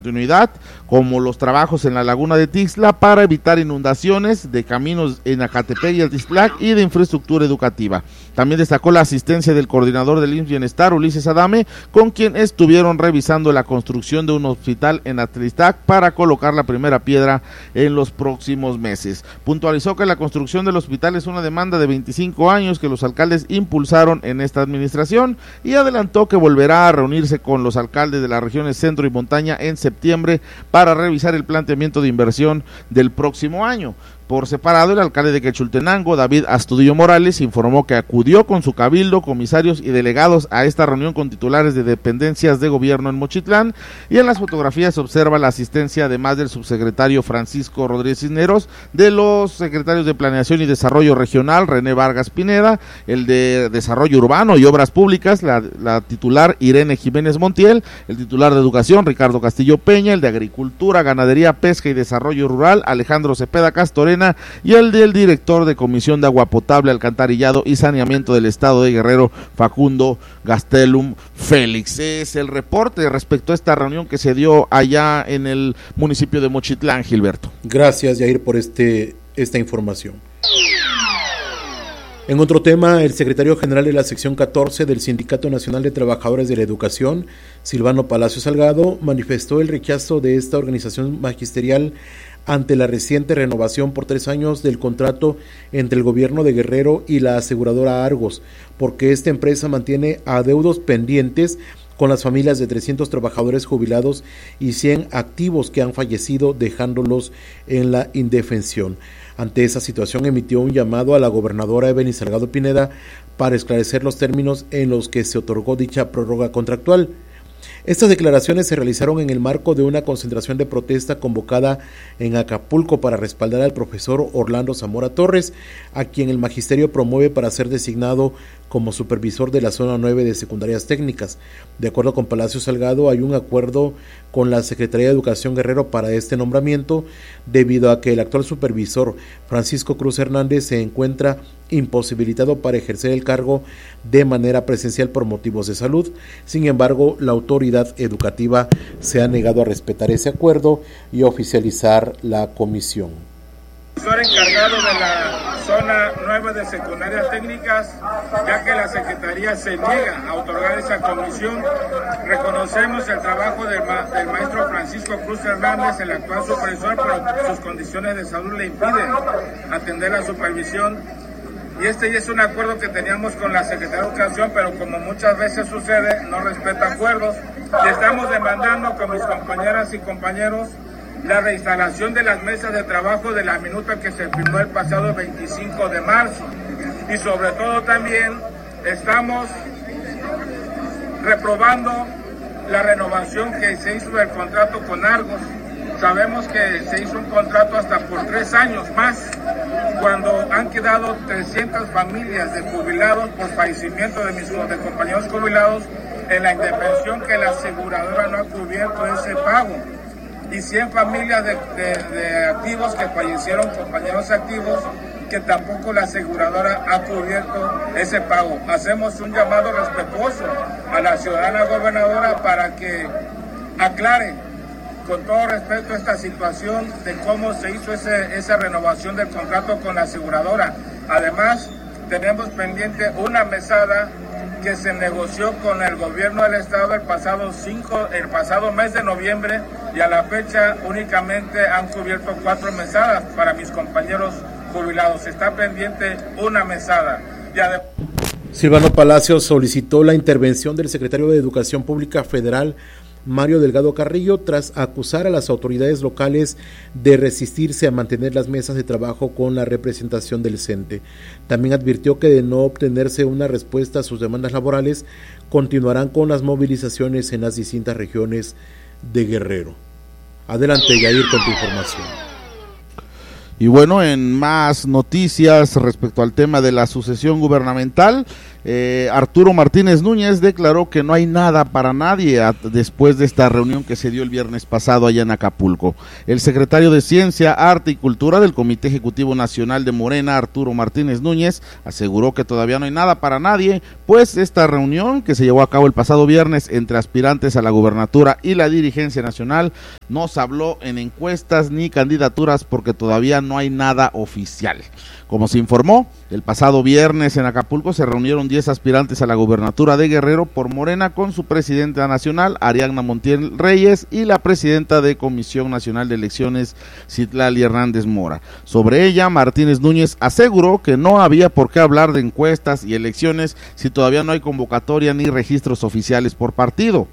continuidad, como los trabajos en la laguna de Tixla para evitar inundaciones de caminos en Acatepec y Altixtlac y de infraestructura educativa. También destacó la asistencia del coordinador del IMSS Bienestar, Ulises Adame, con quien estuvieron revisando la construcción de un hospital en Altixtlac para colocar la primera piedra en los próximos meses. Puntualizó que la construcción del hospital es una demanda de 25 años que los alcaldes impulsaron en esta administración y adelantó que volverá a reunirse con los alcaldes de las regiones centro y montaña en septiembre para revisar el planteamiento de inversión del próximo año. Por separado, el alcalde de Quechultenango, David Astudillo Morales, informó que acudió con su cabildo, comisarios y delegados a esta reunión con titulares de dependencias de gobierno en Mochitlán, y en las fotografías se observa la asistencia además del subsecretario Francisco Rodríguez Cisneros, de los secretarios de Planeación y Desarrollo Regional, René Vargas Pineda, el de Desarrollo Urbano y Obras Públicas, la titular Irene Jiménez Montiel, el titular de Educación, Ricardo Castillo Peña, el de Agricultura, Ganadería, Pesca y Desarrollo Rural, Alejandro Cepeda Castorena, y el del director de Comisión de Agua Potable, Alcantarillado y Saneamiento del Estado de Guerrero, Facundo Gastelum Félix. Es el reporte respecto a esta reunión que se dio allá en el municipio de Mochitlán, Gilberto. Gracias, Yair, por esta información. En otro tema, el secretario general de la sección 14 del Sindicato Nacional de Trabajadores de la Educación, Silvano Palacio Salgado, manifestó el rechazo de esta organización magisterial ante la reciente renovación por 3 años del contrato entre el gobierno de Guerrero y la aseguradora Argos, porque esta empresa mantiene adeudos pendientes con las familias de 300 trabajadores jubilados y 100 activos que han fallecido, dejándolos en la indefensión. Ante esa situación emitió un llamado a la gobernadora Evelyn Salgado Pineda para esclarecer los términos en los que se otorgó dicha prórroga contractual. Estas declaraciones se realizaron en el marco de una concentración de protesta convocada en Acapulco para respaldar al profesor Orlando Zamora Torres, a quien el magisterio promueve para ser designado como supervisor de la zona 9 de secundarias técnicas. De acuerdo con Palacio Salgado, hay un acuerdo con la Secretaría de Educación Guerrero para este nombramiento, debido a que el actual supervisor, Francisco Cruz Hernández, se encuentra imposibilitado para ejercer el cargo de manera presencial por motivos de salud. Sin embargo, la autoridad educativa se ha negado a respetar ese acuerdo y a oficializar la comisión. Soy encargado de la zona 9 de secundarias técnicas, ya que la Secretaría se niega a otorgar esa comisión. Reconocemos el trabajo del maestro Francisco Cruz Hernández, el actual supervisor, pero sus condiciones de salud le impiden atender la supervisión. Y este ya es un acuerdo que teníamos con la Secretaría de Educación, pero como muchas veces sucede, no respeta acuerdos. Y estamos demandando con mis compañeras y compañeros la reinstalación de las mesas de trabajo de la minuta que se firmó el pasado 25 de marzo. Y sobre todo también estamos reprobando la renovación que se hizo del contrato con Argos. Sabemos que se hizo un contrato hasta por 3 años más, cuando han quedado 300 familias de jubilados por fallecimiento de mis compañeros jubilados en la indefensión, que la aseguradora no ha cubierto ese pago. Y 100 familias de activos que fallecieron, compañeros activos, que tampoco la aseguradora ha cubierto ese pago. Hacemos un llamado respetuoso a la ciudadana gobernadora para que aclare con todo respeto esta situación de cómo se hizo esa renovación del contrato con la aseguradora. Además, tenemos pendiente una mesada que se negoció con el gobierno del estado el pasado mes de noviembre, y a la fecha únicamente han cubierto 4 mesadas para mis compañeros jubilados. Está pendiente una mesada. Silvano Palacios solicitó la intervención del secretario de Educación Pública Federal, Mario Delgado Carrillo, tras acusar a las autoridades locales de resistirse a mantener las mesas de trabajo con la representación del CENTE. También advirtió que de no obtenerse una respuesta a sus demandas laborales, continuarán con las movilizaciones en las distintas regiones de Guerrero. Adelante, Yair, con tu información. Y bueno, en más noticias respecto al tema de la sucesión gubernamental, Arturo Martínez Núñez declaró que no hay nada para nadie después de esta reunión que se dio el viernes pasado allá en Acapulco. El secretario de Ciencia, Arte y Cultura del Comité Ejecutivo Nacional de Morena, Arturo Martínez Núñez, aseguró que todavía no hay nada para nadie, pues esta reunión que se llevó a cabo el pasado viernes entre aspirantes a la gubernatura y la dirigencia nacional no se habló en encuestas ni candidaturas porque todavía no hay nada oficial. Como se informó, el pasado viernes en Acapulco se reunieron 10 aspirantes a la gubernatura de Guerrero por Morena con su presidenta nacional, Ariadna Montiel Reyes, y la presidenta de Comisión Nacional de Elecciones, Citlali Hernández Mora. Sobre ella, Martínez Núñez aseguró que no había por qué hablar de encuestas y elecciones si todavía no hay convocatoria ni registros oficiales por partido.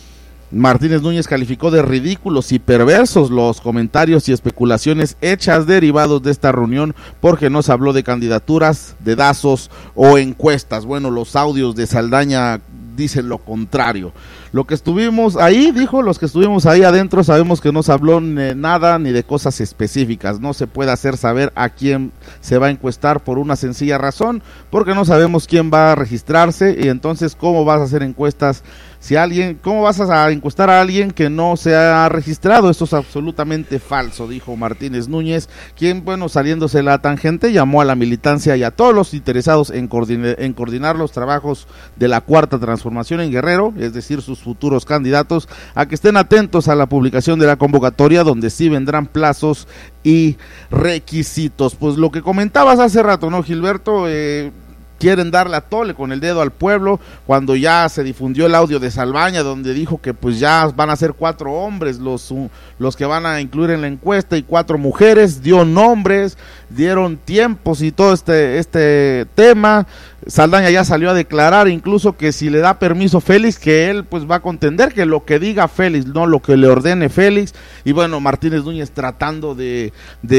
Martínez Núñez calificó de ridículos y perversos los comentarios y especulaciones hechas derivados de esta reunión porque no se habló de candidaturas, dedazos o encuestas. Bueno, los audios de Saldaña dicen lo contrario. Lo que estuvimos ahí, dijo, los que estuvimos ahí adentro sabemos que no se habló nada ni de cosas específicas. No se puede hacer saber a quién se va a encuestar por una sencilla razón, porque no sabemos quién va a registrarse y entonces cómo vas a hacer encuestas si cómo vas a encuestar a alguien que no se ha registrado. Esto es absolutamente falso, dijo Martínez Núñez, quien, bueno, saliéndose la tangente, llamó a la militancia y a todos los interesados en coordinar los trabajos de la Cuarta Transformación en Guerrero, es decir, sus futuros candidatos, a que estén atentos a la publicación de la convocatoria, donde sí vendrán plazos y requisitos. Pues lo que comentabas hace rato, ¿no, Gilberto? Quieren darle a tole con el dedo al pueblo, cuando ya se difundió el audio de Saldaña, donde dijo que pues ya van a ser 4 hombres los que van a incluir en la encuesta y 4 mujeres, dio nombres, dieron tiempos y todo este tema. Saldaña ya salió a declarar incluso que si le da permiso Félix, que él pues va a contender que lo que diga Félix, no lo que le ordene Félix. Y bueno, Martínez Núñez tratando de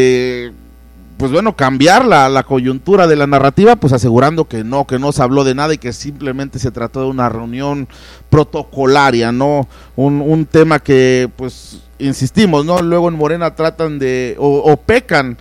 pues bueno, cambiar la coyuntura de la narrativa, pues asegurando que no se habló de nada y que simplemente se trató de una reunión protocolaria, ¿no? Un tema que, pues, insistimos, ¿no? Luego en Morena tratan de, o pecan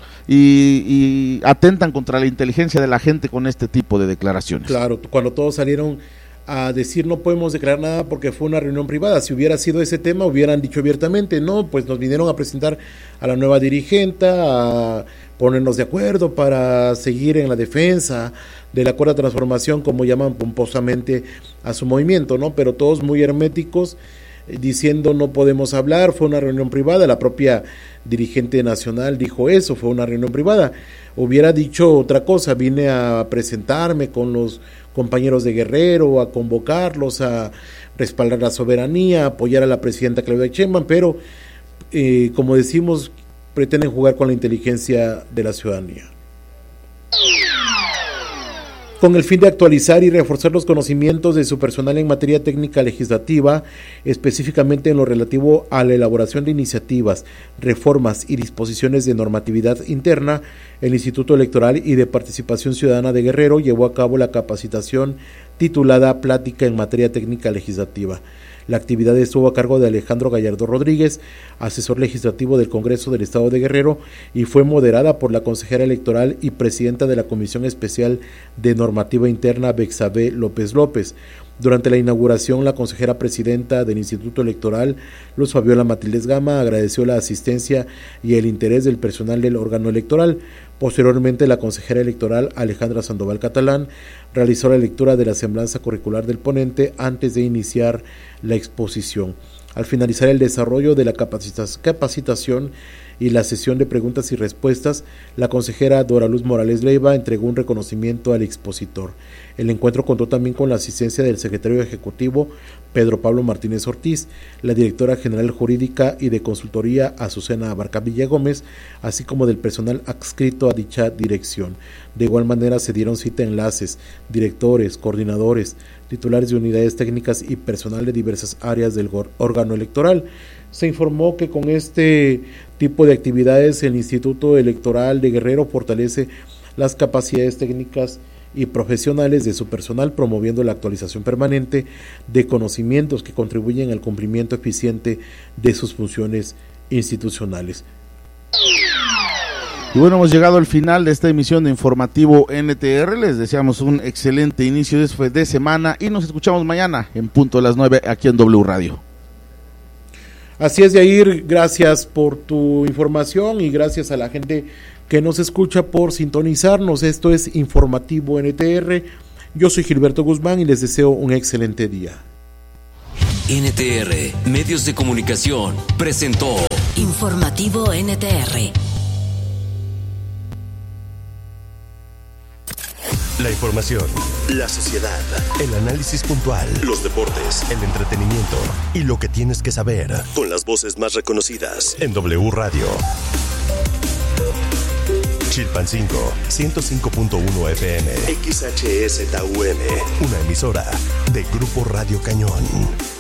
y atentan contra la inteligencia de la gente con este tipo de declaraciones. Claro, cuando todos salieron a decir no podemos declarar nada porque fue una reunión privada. Si hubiera sido ese tema, hubieran dicho abiertamente, no, pues nos vinieron a presentar a la nueva dirigenta, a ponernos de acuerdo para seguir en la defensa de la Cuarta Transformación, como llaman pomposamente a su movimiento, ¿no? Pero todos muy herméticos, diciendo no podemos hablar, fue una reunión privada. La propia dirigente nacional dijo eso, fue una reunión privada. Hubiera dicho otra cosa, vine a presentarme con los compañeros de Guerrero, a convocarlos, a respaldar la soberanía, a apoyar a la presidenta Claudia Sheinbaum, pero como decimos, pretenden jugar con la inteligencia de la ciudadanía. Con el fin de actualizar y reforzar los conocimientos de su personal en materia técnica legislativa, específicamente en lo relativo a la elaboración de iniciativas, reformas y disposiciones de normatividad interna, el Instituto Electoral y de Participación Ciudadana de Guerrero llevó a cabo la capacitación titulada Plática en materia técnica legislativa. La actividad estuvo a cargo de Alejandro Gallardo Rodríguez, asesor legislativo del Congreso del Estado de Guerrero, y fue moderada por la consejera electoral y presidenta de la Comisión Especial de Normativa Interna, Bexabé López López. Durante la inauguración, la consejera presidenta del Instituto Electoral, Luz Fabiola Matildes Gama, agradeció la asistencia y el interés del personal del órgano electoral. Posteriormente, la consejera electoral, Alejandra Sandoval Catalán, realizó la lectura de la semblanza curricular del ponente antes de iniciar la exposición. Al finalizar el desarrollo de la capacitación y la sesión de preguntas y respuestas, la consejera Dora Luz Morales Leiva entregó un reconocimiento al expositor. El encuentro contó también con la asistencia del secretario ejecutivo Pedro Pablo Martínez Ortiz, la directora general jurídica y de consultoría Azucena Abarca Villagómez, así como del personal adscrito a dicha dirección. De igual manera se dieron cita enlaces, directores, coordinadores, titulares de unidades técnicas y personal de diversas áreas del órgano electoral. Se informó que con este tipo de actividades el Instituto Electoral de Guerrero fortalece las capacidades técnicas y profesionales de su personal, promoviendo la actualización permanente de conocimientos que contribuyen al cumplimiento eficiente de sus funciones institucionales. Y bueno, hemos llegado al final de esta emisión de Informativo NTR. Les deseamos un excelente inicio de semana y nos escuchamos mañana en punto de las 9 aquí en W Radio. Así es, Yair, gracias por tu información y gracias a la gente que nos escucha por sintonizarnos. Esto es Informativo NTR. Yo soy Gilberto Guzmán y les deseo un excelente día. NTR, Medios de Comunicación, presentó Informativo NTR. La información, la sociedad, el análisis puntual, los deportes, el entretenimiento y lo que tienes que saber con las voces más reconocidas en W Radio. Chilpancingo, 105.1 FM, XHSTUM, una emisora de Grupo Radio Cañón.